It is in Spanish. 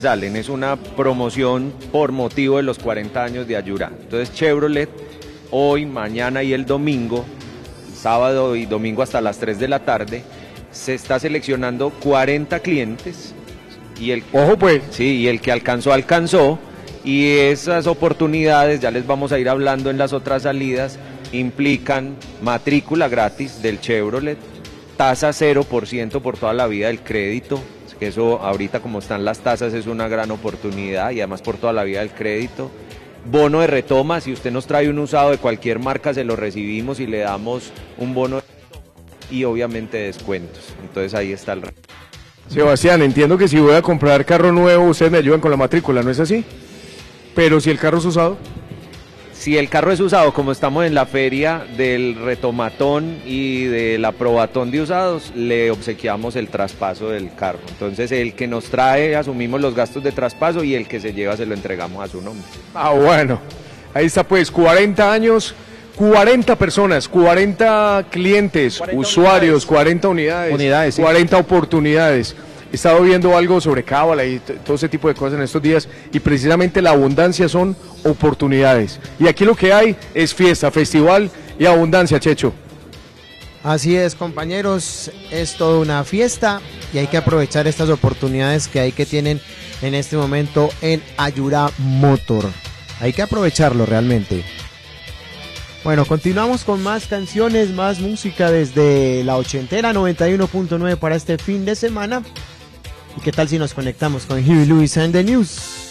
Salen, es una promoción por motivo de los 40 años de Ayurá. Entonces Chevrolet hoy, mañana y el domingo, sábado y domingo hasta las 3 de la tarde, se está seleccionando 40 clientes y Ojo pues. sí, y el que alcanzó, alcanzó, y esas oportunidades, ya les vamos a ir hablando en las otras salidas, implican matrícula gratis del Chevrolet, tasa 0% por toda la vida del crédito, que eso ahorita como están las tasas es una gran oportunidad, y además por toda la vida del crédito. Bono de retoma, si usted nos trae un usado de cualquier marca se lo recibimos y le damos un bono de retoma, y obviamente descuentos. Entonces ahí está el reto. Sebastián, entiendo que si voy a comprar carro nuevo, ustedes me ayudan con la matrícula, ¿no es así? Pero si el carro es usado. Si el carro es usado, como estamos en la feria del retomatón y del aprobatón de usados, le obsequiamos el traspaso del carro. Entonces el que nos trae, asumimos los gastos de traspaso, y el que se lleva se lo entregamos a su nombre. Ah, bueno. Ahí está pues, 40 años, 40 personas, 40 clientes, 40 usuarios, 40 unidades, sí. 40 oportunidades. He estado viendo algo sobre cábala y todo ese tipo de cosas en estos días, y precisamente la abundancia son oportunidades. Y aquí lo que hay es fiesta, festival y abundancia, Checho. Así es, compañeros, es toda una fiesta y hay que aprovechar estas oportunidades que tienen en este momento en Ayurá Motor. Hay que aprovecharlo realmente. Bueno, continuamos con más canciones, más música desde la ochentera 91.9 para este fin de semana. ¿Y qué tal si nos conectamos con Huey Lewis and the News?